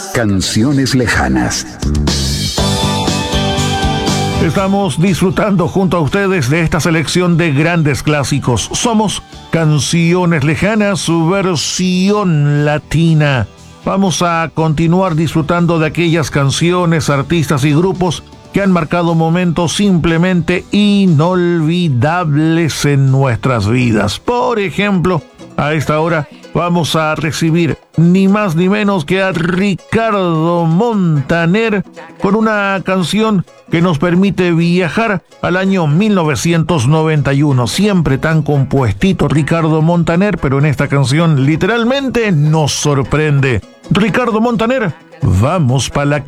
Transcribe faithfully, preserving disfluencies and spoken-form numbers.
Canciones lejanas. Estamos disfrutando junto a ustedes de esta selección de grandes clásicos. Somos Canciones Lejanas, su versión latina. Vamos a continuar disfrutando de aquellas canciones, artistas y grupos que han marcado momentos simplemente inolvidables en nuestras vidas. Por ejemplo, a esta hora vamos a recibir ni más ni menos que a Ricardo Montaner con una canción que nos permite viajar al año mil novecientos noventa y uno. Siempre tan compuestito Ricardo Montaner, pero en esta canción literalmente nos sorprende. Ricardo Montaner, vamos pa' la